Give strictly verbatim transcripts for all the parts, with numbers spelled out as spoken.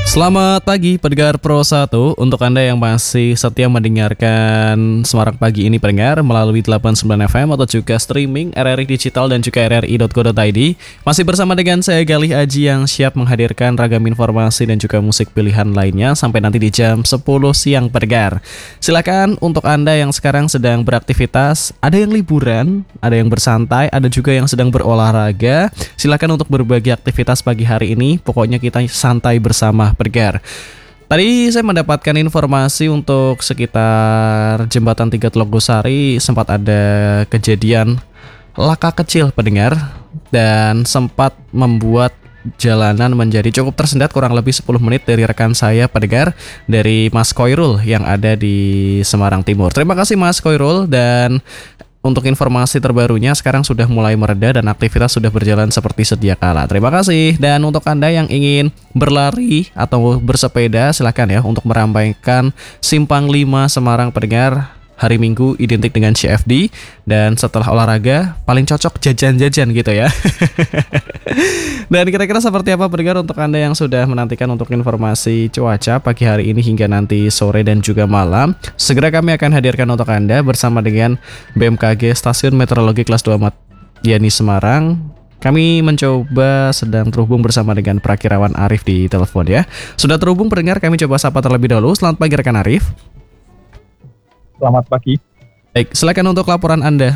Selamat pagi pendengar Pro satu. Untuk Anda yang masih setia mendengarkan Semarang Pagi ini pendengar melalui delapan puluh sembilan F M atau juga streaming R R I Digital dan juga R R I dot co dot I D, masih bersama dengan saya Galih Aji yang siap menghadirkan ragam informasi dan juga musik pilihan lainnya sampai nanti di jam sepuluh siang pendengar. Silakan untuk Anda yang sekarang sedang beraktivitas, ada yang liburan, ada yang bersantai, ada juga yang sedang berolahraga. Silakan untuk berbagi aktivitas pagi hari ini. Pokoknya kita santai bersama pendengar. Tadi saya mendapatkan informasi untuk sekitar Jembatan Tiga Telogosari sempat ada kejadian laka kecil pendengar dan sempat membuat jalanan menjadi cukup tersendat kurang lebih sepuluh menit dari rekan saya pendengar, dari Mas Koirul yang ada di Semarang Timur. Terima kasih Mas Koirul, dan untuk informasi terbarunya sekarang sudah mulai mereda dan aktivitas sudah berjalan seperti sedia kala. Terima kasih. Dan untuk Anda yang ingin berlari atau bersepeda, silakan ya untuk meramaikan Simpang lima Semarang pendengar. Hari Minggu identik dengan C F D, dan setelah olahraga paling cocok jajan-jajan gitu ya. Dan kira-kira seperti apa pendengar untuk Anda yang sudah menantikan untuk informasi cuaca pagi hari ini hingga nanti sore dan juga malam, segera kami akan hadirkan untuk Anda bersama dengan B M K G Stasiun Meteorologi Kelas dua Madiani Semarang. Kami mencoba sedang terhubung bersama dengan Prakirawan Arif di telepon ya. Sudah terhubung pendengar, kami coba sapa terlebih dahulu. Selamat pagi rekan Arif. Selamat pagi. Baik, silakan untuk laporan Anda.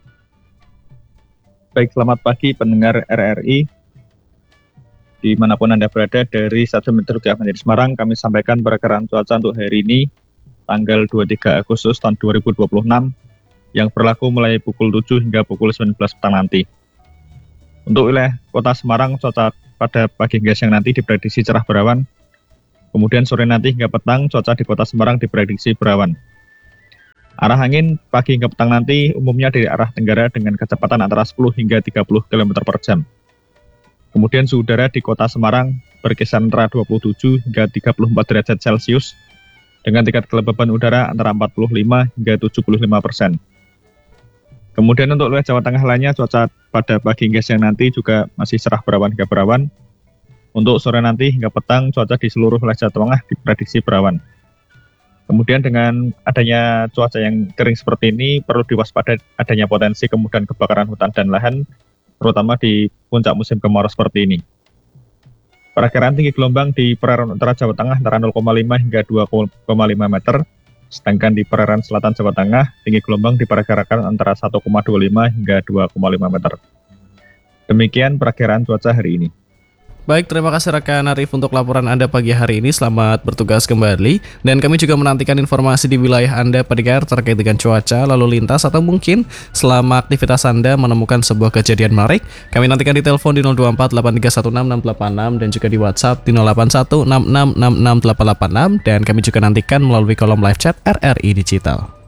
Baik, selamat pagi pendengar R R I. Dimanapun Anda berada, dari Stasiun Meteorologi Kelas Semarang, kami sampaikan perakiraan cuaca untuk hari ini, tanggal dua puluh tiga Agustus tahun dua ribu dua puluh enam, yang berlaku mulai pukul tujuh hingga pukul sembilan belas petang nanti. Untuk wilayah kota Semarang, cuaca pada pagi hingga siang nanti diprediksi cerah berawan. Kemudian sore nanti hingga petang, cuaca di kota Semarang diprediksi berawan. Arah angin pagi hingga petang nanti umumnya dari arah tenggara dengan kecepatan antara sepuluh hingga tiga puluh kilometer per jam. Kemudian suhu udara di kota Semarang berkisar antara dua puluh tujuh hingga tiga puluh empat derajat Celcius dengan tingkat kelembaban udara antara empat puluh lima hingga tujuh puluh lima persen. Kemudian untuk wilayah Jawa Tengah lainnya, cuaca pada pagi hingga siang nanti juga masih cerah berawan hingga berawan. Untuk sore nanti hingga petang, cuaca di seluruh wilayah Jawa Tengah diprediksi berawan. Kemudian dengan adanya cuaca yang kering seperti ini, perlu diwaspadai adanya potensi kemudian kebakaran hutan dan lahan, terutama di puncak musim kemarau seperti ini. Perakiraan tinggi gelombang di perairan utara Jawa Tengah antara nol koma lima hingga dua koma lima meter, sedangkan di perairan selatan Jawa Tengah, tinggi gelombang diperkirakan antara satu koma dua lima hingga dua koma lima meter. Demikian perakiraan cuaca hari ini. Baik, terima kasih rekan Arif untuk laporan Anda pagi hari ini. Selamat bertugas kembali. Dan kami juga menantikan informasi di wilayah Anda pendengar terkait dengan cuaca, lalu lintas, atau mungkin selama aktivitas Anda menemukan sebuah kejadian menarik. Kami nantikan di telepon di nol dua empat delapan tiga satu enam enam delapan enam dan juga di WhatsApp di nol delapan satu enam enam enam enam delapan delapan enam, dan kami juga nantikan melalui kolom live chat R R I Digital.